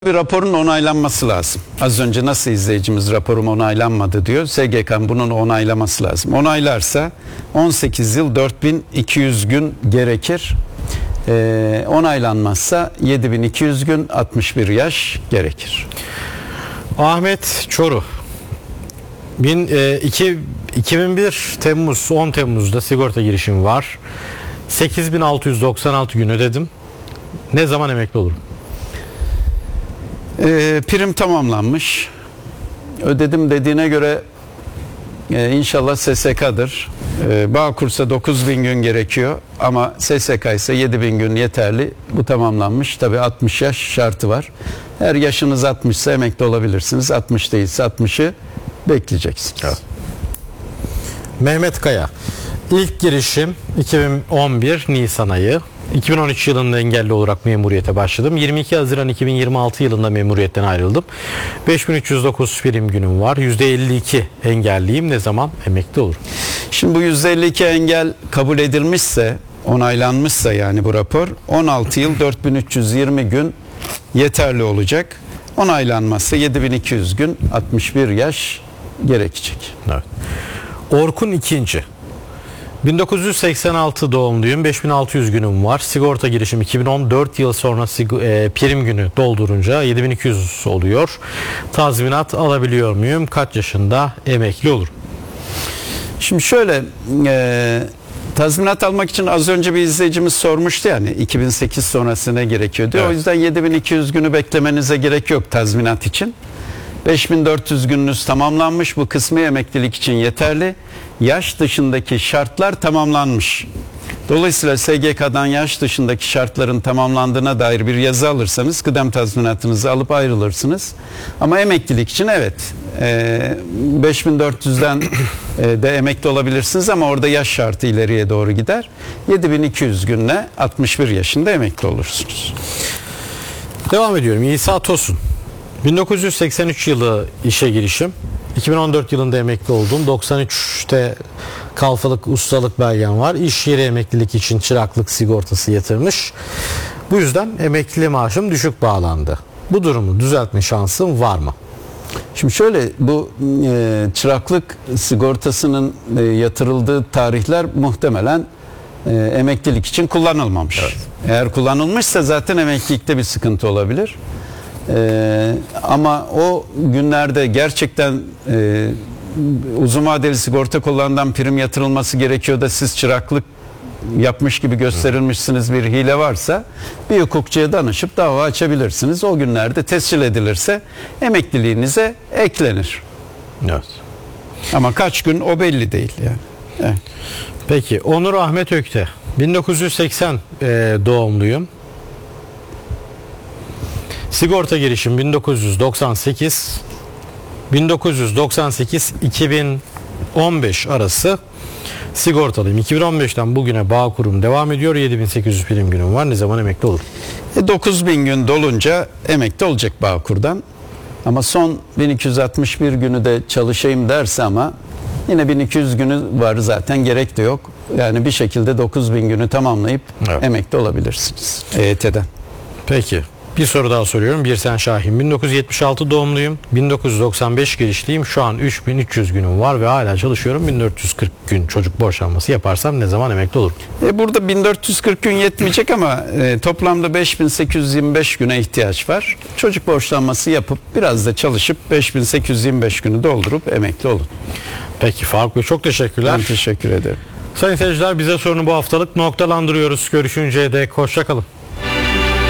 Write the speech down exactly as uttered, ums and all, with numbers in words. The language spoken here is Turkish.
Bir raporun onaylanması lazım. Az önce nasıl izleyicimiz raporum onaylanmadı diyor. S G K'nın bunun onaylaması lazım. Onaylarsa on sekiz yıl dört bin iki yüz gün gerekir. Ee, onaylanmazsa yedi bin iki yüz gün altmış bir yaş gerekir. Ahmet Çoruh Bin, e, iki, iki bin bir Temmuz on Temmuz'da sigorta girişim var. sekiz bin altı yüz doksan altı gün ödedim. Ne zaman emekli olurum? Ee, prim tamamlanmış. Ödedim dediğine göre e, inşallah S S K'dır. Ee, Bağkur'sa dokuz bin gün gerekiyor ama S S K ise yedi bin gün yeterli. Bu tamamlanmış. Tabii altmış yaş şartı var. Eğer yaşınız altmış ise emekli olabilirsiniz. altmış değilse altmışı bekleyeceksiniz. Evet. Mehmet Kaya. İlk girişim iki bin on bir Nisan ayı. iki bin on üç yılında engelli olarak memuriyete başladım. yirmi iki Haziran iki bin yirmi altı yılında memuriyetten ayrıldım. beş bin üç yüz dokuz prim günüm var. yüzde elli iki engelliyim. Ne zaman emekli olurum? Şimdi bu yüzde elli iki engel kabul edilmişse, onaylanmışsa yani bu rapor on altı yıl dört bin üç yüz yirmi gün yeterli olacak. Onaylanmazsa yedi bin iki yüz gün altmış bir yaş gerekecek. Evet. Orkun ikinci. bin dokuz yüz seksen altı doğumluyum. beş bin altı yüz günüm var. Sigorta girişim iki bin on dört yıl sonra e, prim günü doldurunca yedi bin iki yüz oluyor. Tazminat alabiliyor muyum? Kaç yaşında emekli olurum? Şimdi şöyle e, tazminat almak için az önce bir izleyicimiz sormuştu yani iki bin sekiz sonrası ne gerekiyor diyor. Evet. O yüzden yedi bin iki yüz günü beklemenize gerek yok tazminat için. beş bin dört yüz gününüz tamamlanmış. Bu kısmi emeklilik için yeterli. Yaş dışındaki şartlar tamamlanmış. Dolayısıyla S G K'dan yaş dışındaki şartların tamamlandığına dair bir yazı alırsanız kıdem tazminatınızı alıp ayrılırsınız. Ama emeklilik için evet beş bin dört yüzden de emekli olabilirsiniz ama orada yaş şartı ileriye doğru gider. yedi bin iki yüz günle altmış bir yaşında emekli olursunuz. Devam ediyorum. İsa Tosun. bin dokuz yüz seksen üç yılı işe girişim. iki bin on dört yılında emekli oldum. doksan üçte kalfalık, ustalık belgem var. İş yeri emeklilik için çıraklık sigortası yatırmış. Bu yüzden emekli maaşım düşük bağlandı. Bu durumu düzeltme şansım var mı? Şimdi şöyle bu e, çıraklık sigortasının e, yatırıldığı tarihler muhtemelen e, emeklilik için kullanılmamış. Evet. Eğer kullanılmışsa zaten emeklilikte bir sıkıntı olabilir. Ee, ama o günlerde gerçekten e, uzun vadeli sigorta kollarından prim yatırılması gerekiyor da siz çıraklık yapmış gibi gösterilmişsiniz bir hile varsa bir hukukçuya danışıp dava açabilirsiniz. O günlerde tescil edilirse emekliliğinize eklenir. Evet. Ama kaç gün o belli değil yani. Evet. Peki Onur Ahmet Ökte. bin dokuz yüz seksen e, doğumluyum. Sigorta girişim bin dokuz yüz doksan sekiz bin dokuz yüz doksan sekiz iki bin on beş arası sigortalıyım. iki bin on beşten bugüne Bağkur'um devam ediyor. yedi bin sekiz yüz prim günüm var. Ne zaman emekli olur? E dokuz bin gün dolunca emekli olacak Bağkur'dan. Ama son bin iki yüz altmış bir günü de çalışayım derse ama yine bin iki yüz günü var zaten, gerek de yok. Yani bir şekilde dokuz bin günü tamamlayıp evet, emekli olabilirsiniz E Y T'den. Peki. Bir soru daha soruyorum. Birsen Şahin. bin dokuz yüz yetmiş altı doğumluyum. bin dokuz yüz doksan beş girişliyim. Şu an üç bin üç yüz günüm var ve hala çalışıyorum. bin dört yüz kırk gün çocuk borçlanması yaparsam ne zaman emekli olurum? E burada bin dört yüz kırk gün yetmeyecek ama e, toplamda beş bin sekiz yüz yirmi beş güne ihtiyaç var. Çocuk borçlanması yapıp biraz da çalışıp beş bin sekiz yüz yirmi beş günü doldurup emekli olun. Peki Faruk Bey, çok teşekkürler. Ben teşekkür ederim. Sayın seyirciler, bize sorunu bu haftalık noktalandırıyoruz. Görüşünceye dek hoşça kalın.